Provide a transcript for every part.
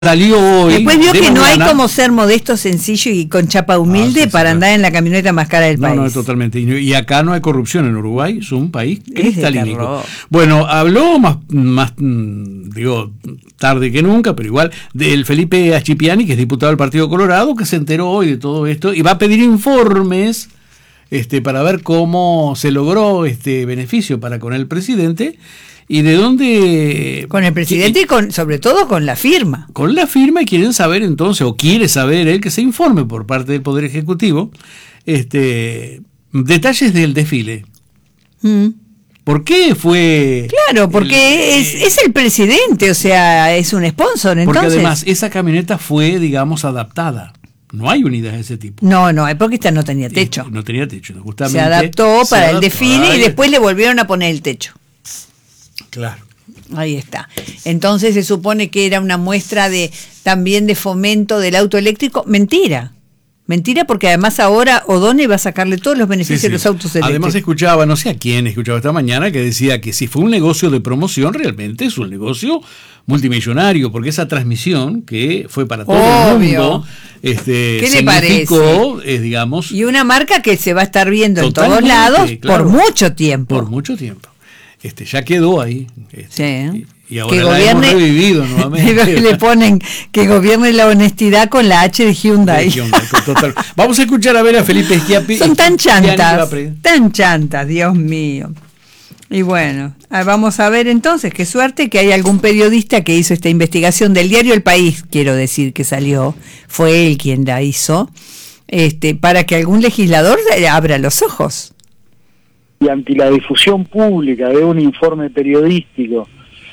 Salió hoy. Después vio que mañana. no hay como ser modesto, sencillo y con chapa humilde para andar en la camioneta más cara del país. No, totalmente. Y acá no hay corrupción en Uruguay, es un país cristalino. Bueno, habló más tarde que nunca, pero igual, del Felipe Achipiani, que es diputado del Partido Colorado, que se enteró hoy de todo esto y va a pedir informes para ver cómo se logró este beneficio para con el presidente. ¿Y de dónde? Con el presidente y sobre todo con la firma. Con la firma, y quieren saber entonces, o quiere saber él, que se informe por parte del Poder Ejecutivo, detalles del desfile. ¿Por qué fue? Claro, porque es el presidente, o sea, es un sponsor, entonces. Porque además esa camioneta fue, digamos, adaptada. No hay unidades de ese tipo. No, porque esta no tenía techo. No tenía techo, justamente. Se adaptó para el desfile y después le volvieron a poner el techo. Claro. Ahí está. Entonces se supone que era una muestra también de fomento del auto eléctrico. Mentira, porque además ahora O'Donnell va a sacarle todos los beneficios de los autos eléctricos. Además escuchaba, no sé a quién escuchaba esta mañana, que decía que si fue un negocio de promoción, realmente es un negocio multimillonario, porque esa transmisión que fue para todo el mundo, ¿qué le parece? Digamos, y una marca que se va a estar viendo en todos lados, claro, por mucho tiempo. Por mucho tiempo. Ya quedó ahí. Sí. Y ahora que la hemos revivido nuevamente. Le ponen que gobierne la honestidad con la H de Hyundai. Total. Vamos a escuchar a ver a Felipe Schiappi. Son tan chantas, Dios mío. Y bueno, vamos a ver entonces, qué suerte que hay algún periodista que hizo esta investigación del diario El País, quiero decir que salió, fue él quien la hizo, para que algún legislador abra los ojos. Y ante la difusión pública de un informe periodístico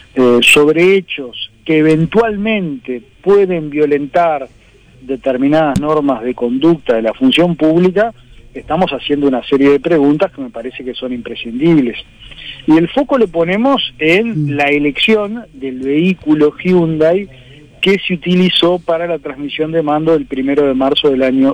sobre hechos que eventualmente pueden violentar determinadas normas de conducta de la función pública, estamos haciendo una serie de preguntas que me parece que son imprescindibles. Y el foco le ponemos en la elección del vehículo Hyundai que se utilizó para la transmisión de mando del 1 de marzo del año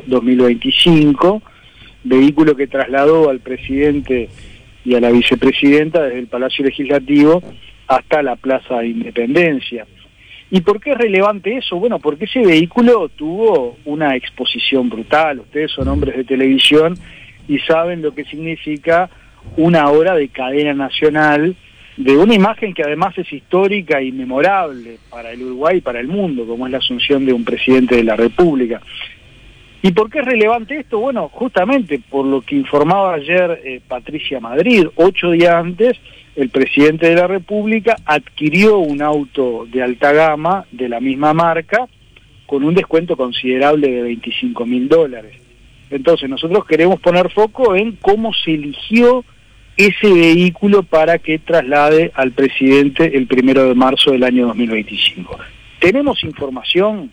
2025, vehículo que trasladó al presidente y a la vicepresidenta desde el Palacio Legislativo hasta la Plaza de Independencia. ¿Y por qué es relevante eso? Bueno, porque ese vehículo tuvo una exposición brutal. Ustedes son hombres de televisión y saben lo que significa una hora de cadena nacional de una imagen que además es histórica y memorable para el Uruguay y para el mundo, como es la asunción de un presidente de la República. ¿Y por qué es relevante esto? Bueno, justamente por lo que informaba ayer Patricia Madrid. 8 días antes, el presidente de la República adquirió un auto de alta gama de la misma marca con un descuento considerable de $25.000. Entonces nosotros queremos poner foco en cómo se eligió ese vehículo para que traslade al presidente el 1 de marzo del año 2025. Tenemos información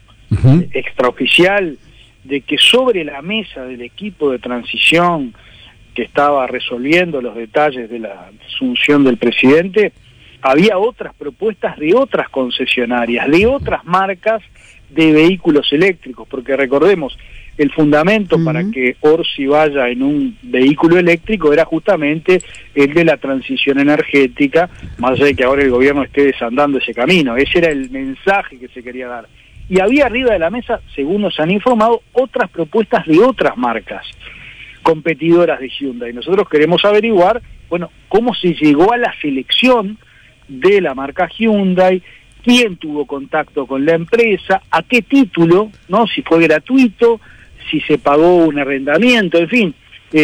extraoficial de que sobre la mesa del equipo de transición que estaba resolviendo los detalles de la asunción del presidente, había otras propuestas de otras concesionarias, de otras marcas de vehículos eléctricos, porque recordemos, el fundamento para que Orsi vaya en un vehículo eléctrico era justamente el de la transición energética, más allá de que ahora el gobierno esté desandando ese camino. Ese era el mensaje que se quería dar. Y había arriba de la mesa, según nos han informado, otras propuestas de otras marcas competidoras de Hyundai. Nosotros queremos averiguar, bueno, cómo se llegó a la selección de la marca Hyundai, quién tuvo contacto con la empresa, a qué título, ¿no? Si fue gratuito, si se pagó un arrendamiento, en fin.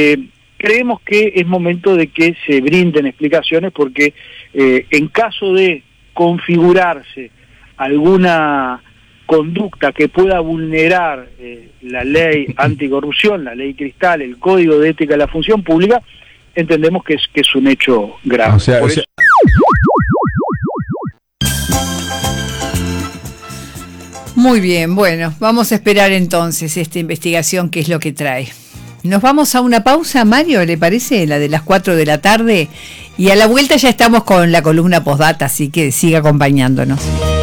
Creemos que es momento de que se brinden explicaciones porque en caso de configurarse alguna conducta que pueda vulnerar la ley anticorrupción, la ley Cristal, el Código de Ética de la Función Pública, entendemos que es un hecho grave. Muy bien, bueno, vamos a esperar entonces esta investigación, qué es lo que trae. Nos vamos a una pausa, Mario, ¿le parece? La de las 4 de la tarde. Y a la vuelta ya estamos con la columna postdata, así que siga acompañándonos.